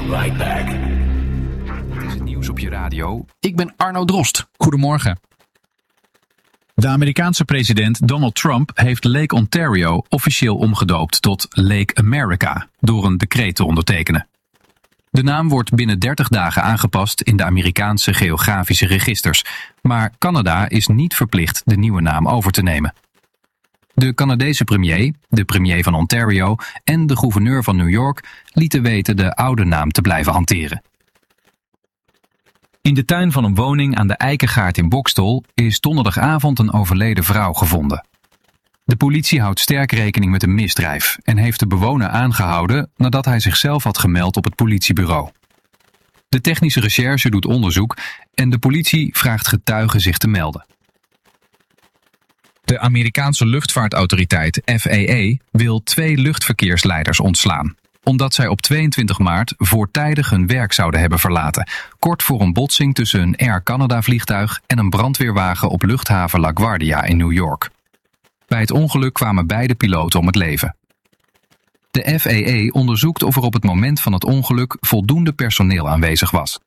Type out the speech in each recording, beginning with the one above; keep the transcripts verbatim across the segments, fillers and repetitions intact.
right back. Dit is het nieuws op je radio. Ik ben Arno Drost. Goedemorgen. De Amerikaanse president Donald Trump heeft Lake Ontario officieel omgedoopt tot Lake America door een decreet te ondertekenen. De naam wordt binnen dertig dagen aangepast in de Amerikaanse geografische registers, maar Canada is niet verplicht de nieuwe naam over te nemen. De Canadese premier, de premier van Ontario en de gouverneur van New York lieten weten de oude naam te blijven hanteren. In de tuin van een woning aan de Eikengaard in Boxtel is donderdagavond een overleden vrouw gevonden. De politie houdt sterk rekening met een misdrijf en heeft de bewoner aangehouden nadat hij zichzelf had gemeld op het politiebureau. De technische recherche doet onderzoek en de politie vraagt getuigen zich te melden. De Amerikaanse luchtvaartautoriteit F A A wil twee luchtverkeersleiders ontslaan, omdat zij op tweeëntwintig maart voortijdig hun werk zouden hebben verlaten, kort voor een botsing tussen een Air Canada vliegtuig en een brandweerwagen op luchthaven LaGuardia in New York. Bij het ongeluk kwamen beide piloten om het leven. De F A A onderzoekt of er op het moment van het ongeluk voldoende personeel aanwezig was.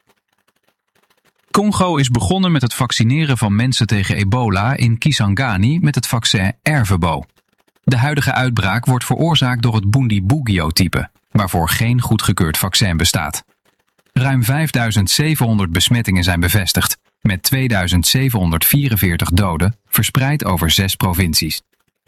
Congo is begonnen met het vaccineren van mensen tegen ebola in Kisangani met het vaccin Ervebo. De huidige uitbraak wordt veroorzaakt door het Bundibugyo-type, waarvoor geen goedgekeurd vaccin bestaat. Ruim vijfduizend zevenhonderd besmettingen zijn bevestigd, met tweeduizend zevenhonderdvierenveertig doden, verspreid over zes provincies.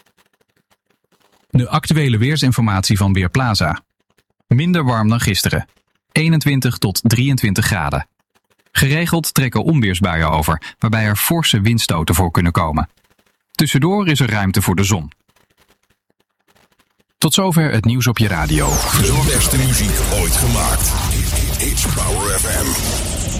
De actuele weersinformatie van Weerplaza. Minder warm dan gisteren. eenentwintig tot drieëntwintig graden. Geregeld trekken onweersbuien over, waarbij er forse windstoten voor kunnen komen. Tussendoor is er ruimte voor de zon. Tot zover het nieuws op je radio. De beste muziek ooit gemaakt. It's Power F M.